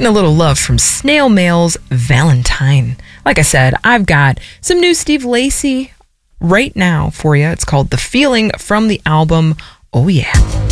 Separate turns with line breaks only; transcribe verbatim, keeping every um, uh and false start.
getting a little love from Snail Mail's Valentine. Like I said, I've got some new Steve Lacy right now for you. It's called The Feeling from the album Oh Yeah.